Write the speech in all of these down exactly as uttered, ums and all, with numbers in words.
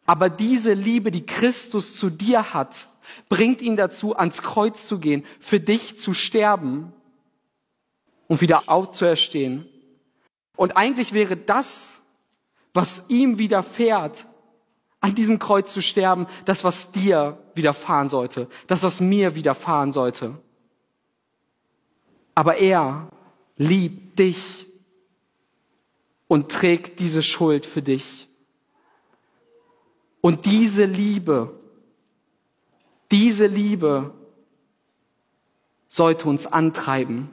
Aber diese Liebe, die Christus zu dir hat, bringt ihn dazu, ans Kreuz zu gehen, für dich zu sterben und wieder aufzuerstehen. Und eigentlich wäre das, was ihm widerfährt, an diesem Kreuz zu sterben, das, was dir widerfahren sollte, das, was mir widerfahren sollte. Aber er liebt dich und trägt diese Schuld für dich. Und diese Liebe, diese Liebe sollte uns antreiben.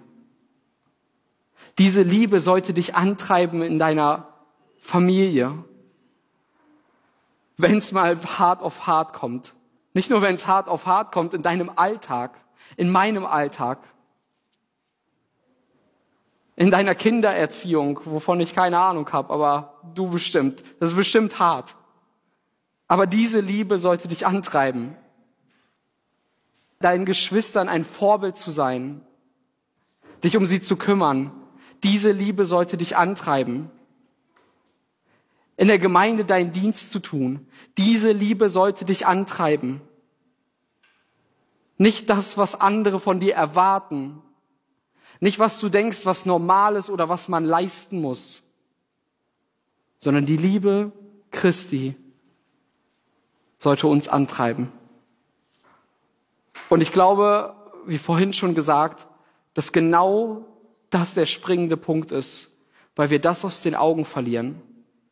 Diese Liebe sollte dich antreiben in deiner Familie. Wenn es mal hart auf hart kommt. Nicht nur, wenn es hart auf hart kommt, in deinem Alltag, in meinem Alltag. In deiner Kindererziehung, wovon ich keine Ahnung habe, aber du bestimmt. Das ist bestimmt hart. Aber diese Liebe sollte dich antreiben, deinen Geschwistern ein Vorbild zu sein, dich um sie zu kümmern. Diese Liebe sollte dich antreiben, in der Gemeinde deinen Dienst zu tun. Diese Liebe sollte dich antreiben. Nicht das, was andere von dir erwarten. Nicht, was du denkst, was normal ist oder was man leisten muss, sondern die Liebe Christi sollte uns antreiben. Und ich glaube, wie vorhin schon gesagt, dass genau das der springende Punkt ist, weil wir das aus den Augen verlieren.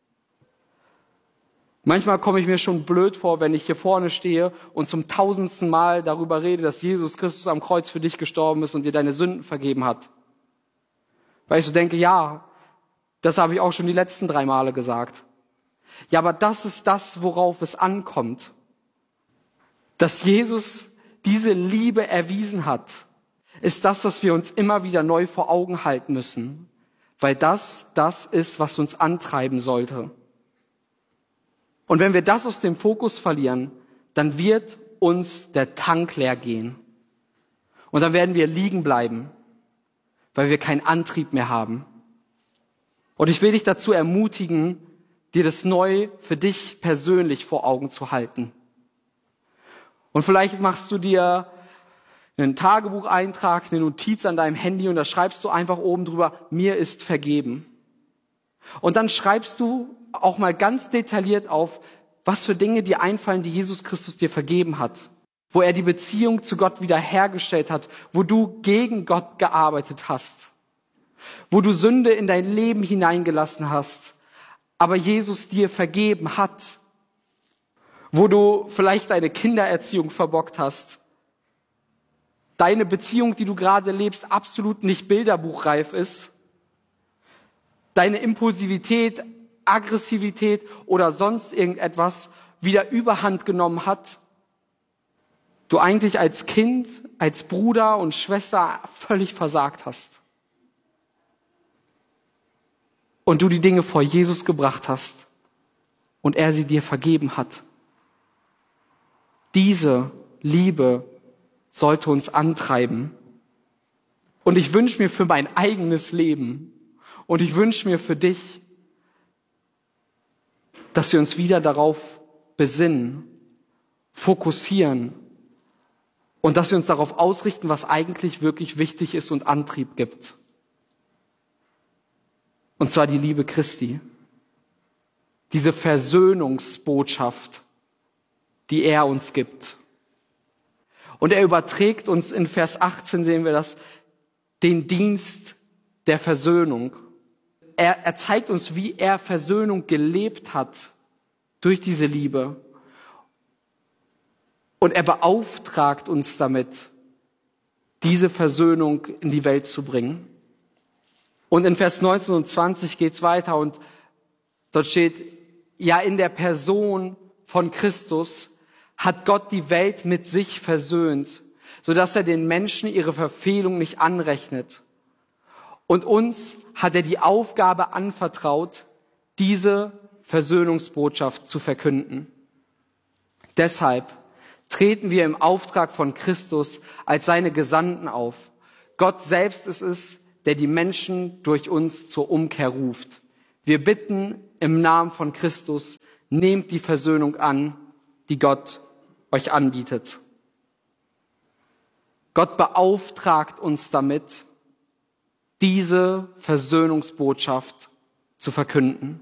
Manchmal komme ich mir schon blöd vor, wenn ich hier vorne stehe und zum tausendsten Mal darüber rede, dass Jesus Christus am Kreuz für dich gestorben ist und dir deine Sünden vergeben hat. Weil ich so denke, ja, das habe ich auch schon die letzten drei Male gesagt. Ja, aber das ist das, worauf es ankommt. Dass Jesus diese Liebe erwiesen hat, ist das, was wir uns immer wieder neu vor Augen halten müssen. Weil das, das ist, was uns antreiben sollte. Und wenn wir das aus dem Fokus verlieren, dann wird uns der Tank leer gehen. Und dann werden wir liegen bleiben, weil wir keinen Antrieb mehr haben. Und ich will dich dazu ermutigen, dir das neu für dich persönlich vor Augen zu halten. Und vielleicht machst du dir einen Tagebucheintrag, eine Notiz an deinem Handy und da schreibst du einfach oben drüber, mir ist vergeben. Und dann schreibst du auch mal ganz detailliert auf, was für Dinge dir einfallen, die Jesus Christus dir vergeben hat. Wo er die Beziehung zu Gott wiederhergestellt hat, wo du gegen Gott gearbeitet hast. Wo du Sünde in dein Leben hineingelassen hast, aber Jesus dir vergeben hat. Wo du vielleicht deine Kindererziehung verbockt hast. Deine Beziehung, die du gerade lebst, absolut nicht bilderbuchreif ist. Deine Impulsivität, Aggressivität oder sonst irgendetwas wieder Überhand genommen hat. Du eigentlich als Kind, als Bruder und Schwester völlig versagt hast. Und du die Dinge vor Jesus gebracht hast und er sie dir vergeben hat. Diese Liebe sollte uns antreiben. Und ich wünsche mir für mein eigenes Leben und ich wünsche mir für dich, dass wir uns wieder darauf besinnen, fokussieren und dass wir uns darauf ausrichten, was eigentlich wirklich wichtig ist und Antrieb gibt. Und zwar die Liebe Christi. Diese Versöhnungsbotschaft, die er uns gibt. Und er überträgt uns, in Vers achtzehn sehen wir das, den Dienst der Versöhnung. Er, er zeigt uns, wie er Versöhnung gelebt hat durch diese Liebe. Und er beauftragt uns damit, diese Versöhnung in die Welt zu bringen. Und in Vers neunzehn und zwanzig geht's weiter und dort steht, ja, in der Person von Christus hat Gott die Welt mit sich versöhnt, sodass er den Menschen ihre Verfehlung nicht anrechnet. Und uns hat er die Aufgabe anvertraut, diese Versöhnungsbotschaft zu verkünden. Deshalb treten wir im Auftrag von Christus als seine Gesandten auf. Gott selbst ist es, der die Menschen durch uns zur Umkehr ruft. Wir bitten im Namen von Christus, nehmt die Versöhnung an, die Gott euch anbietet. Gott beauftragt uns damit, diese Versöhnungsbotschaft zu verkünden.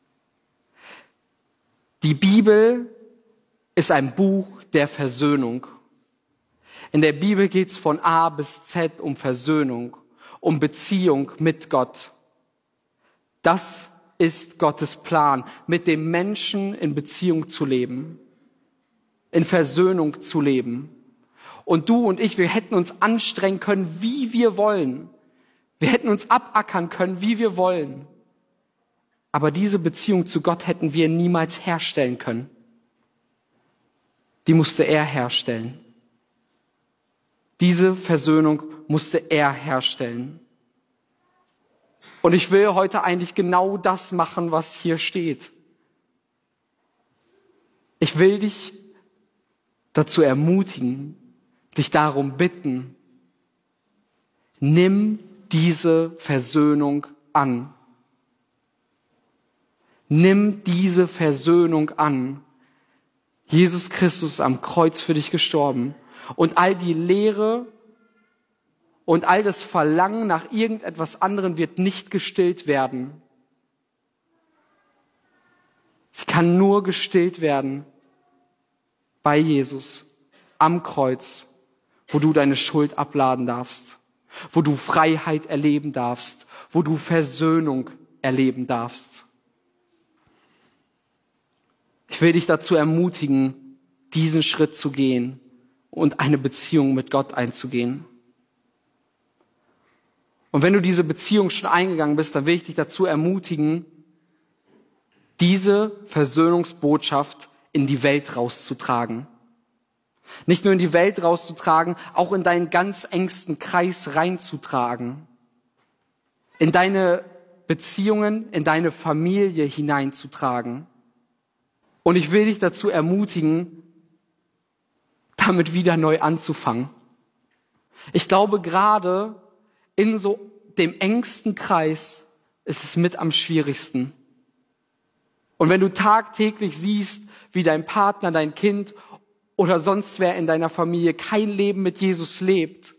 Die Bibel ist ein Buch der Versöhnung. In der Bibel geht es von A bis Z um Versöhnung, um Beziehung mit Gott. Das ist Gottes Plan, mit dem Menschen in Beziehung zu leben, in Versöhnung zu leben. Und du und ich, wir hätten uns anstrengen können, wie wir wollen. Wir hätten uns abackern können, wie wir wollen. Aber diese Beziehung zu Gott hätten wir niemals herstellen können. Die musste er herstellen. Diese Versöhnung musste er herstellen. Und ich will heute eigentlich genau das machen, was hier steht. Ich will dich dazu ermutigen, dich darum bitten, nimm diese Versöhnung an. Nimm diese Versöhnung an. Jesus Christus ist am Kreuz für dich gestorben. Und all die Leere und all das Verlangen nach irgendetwas anderem wird nicht gestillt werden. Sie kann nur gestillt werden bei Jesus am Kreuz, wo du deine Schuld abladen darfst, wo du Freiheit erleben darfst, wo du Versöhnung erleben darfst. Ich will dich dazu ermutigen, diesen Schritt zu gehen und eine Beziehung mit Gott einzugehen. Und wenn du diese Beziehung schon eingegangen bist, dann will ich dich dazu ermutigen, diese Versöhnungsbotschaft in die Welt rauszutragen. Nicht nur in die Welt rauszutragen, auch in deinen ganz engsten Kreis reinzutragen. In deine Beziehungen, in deine Familie hineinzutragen. Und ich will dich dazu ermutigen, damit wieder neu anzufangen. Ich glaube, gerade in so dem engsten Kreis ist es mit am schwierigsten. Und wenn du tagtäglich siehst, wie dein Partner, dein Kind oder sonst wer in deiner Familie kein Leben mit Jesus lebt,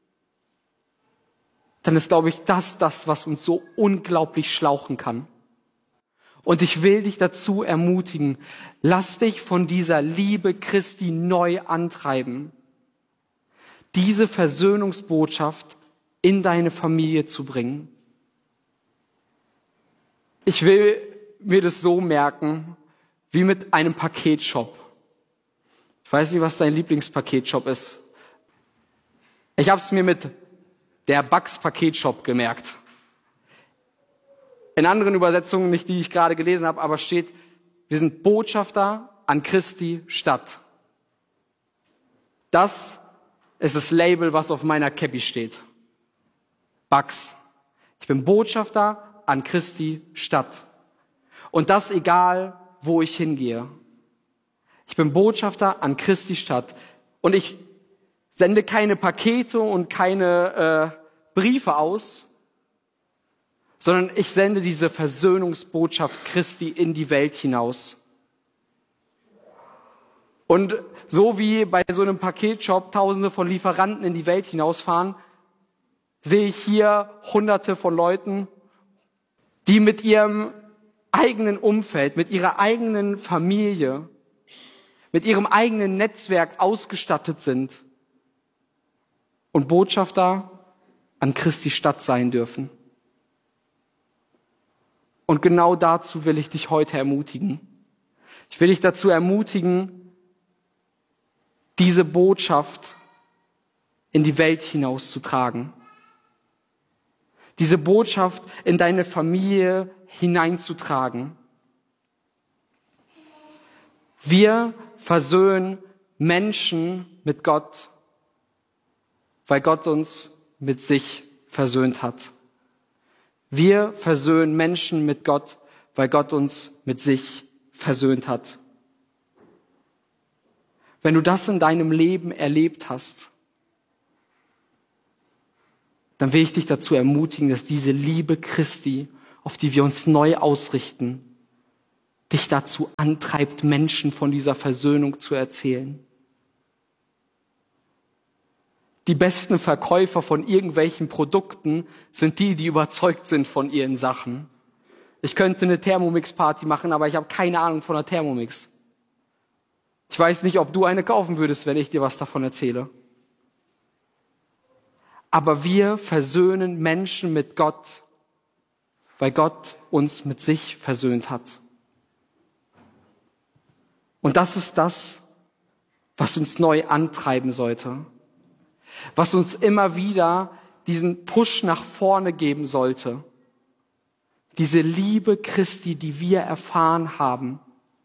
dann ist, glaube ich, das das, was uns so unglaublich schlauchen kann. Und ich will dich dazu ermutigen, lass dich von dieser Liebe Christi neu antreiben, diese Versöhnungsbotschaft in deine Familie zu bringen. Ich will mir das so merken, wie mit einem Paketshop. Ich weiß nicht, was dein Lieblingspaketshop ist. Ich habe es mir mit der Bugs Paketshop gemerkt. In anderen Übersetzungen, nicht die ich gerade gelesen habe, aber steht, wir sind Botschafter an Christi Stadt. Das ist das Label, was auf meiner Käppi steht. Bugs. Ich bin Botschafter an Christi Stadt. Und das egal, wo ich hingehe. Ich bin Botschafter an Christi Stadt. Und ich sende keine Pakete und keine äh, Briefe aus, sondern ich sende diese Versöhnungsbotschaft Christi in die Welt hinaus. Und so wie bei so einem Paketshop Tausende von Lieferanten in die Welt hinausfahren, sehe ich hier Hunderte von Leuten, die mit ihrem eigenen Umfeld, mit ihrer eigenen Familie, mit ihrem eigenen Netzwerk ausgestattet sind und Botschafter an Christi Stadt sein dürfen. Und genau dazu will ich dich heute ermutigen. Ich will dich dazu ermutigen, diese Botschaft in die Welt hinauszutragen. Diese Botschaft in deine Familie hineinzutragen. Wir versöhnen Menschen mit Gott, weil Gott uns mit sich versöhnt hat. Wir versöhnen Menschen mit Gott, weil Gott uns mit sich versöhnt hat. Wenn du das in deinem Leben erlebt hast, dann will ich dich dazu ermutigen, dass diese Liebe Christi, auf die wir uns neu ausrichten, dich dazu antreibt, Menschen von dieser Versöhnung zu erzählen. Die besten Verkäufer von irgendwelchen Produkten sind die, die überzeugt sind von ihren Sachen. Ich könnte eine Thermomix-Party machen, aber ich habe keine Ahnung von einer Thermomix. Ich weiß nicht, ob du eine kaufen würdest, wenn ich dir was davon erzähle. Aber wir versöhnen Menschen mit Gott, weil Gott uns mit sich versöhnt hat. Und das ist das, was uns neu antreiben sollte. Was uns immer wieder diesen Push nach vorne geben sollte. Diese Liebe Christi, die wir erfahren haben.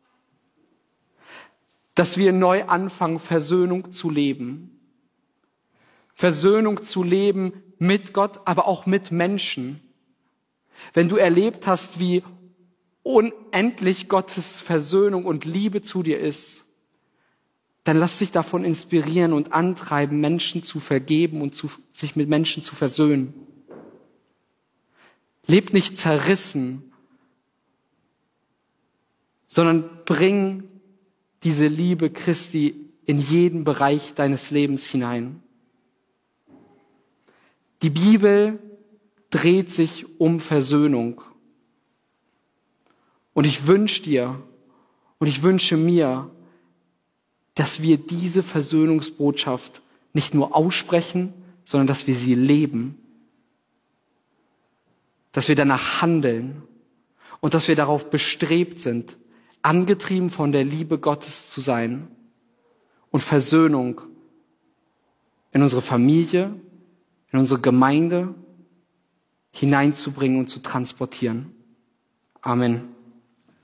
Dass wir neu anfangen, Versöhnung zu leben. Versöhnung zu leben mit Gott, aber auch mit Menschen. Wenn du erlebt hast, wie unendlich Gottes Versöhnung und Liebe zu dir ist, dann lass dich davon inspirieren und antreiben, Menschen zu vergeben und zu, sich mit Menschen zu versöhnen. Leb nicht zerrissen, sondern bring diese Liebe Christi in jeden Bereich deines Lebens hinein. Die Bibel dreht sich um Versöhnung. Und ich wünsche dir und ich wünsche mir, dass wir diese Versöhnungsbotschaft nicht nur aussprechen, sondern dass wir sie leben. Dass wir danach handeln und dass wir darauf bestrebt sind, angetrieben von der Liebe Gottes zu sein und Versöhnung in unsere Familie, in unsere Gemeinde hineinzubringen und zu transportieren. Amen.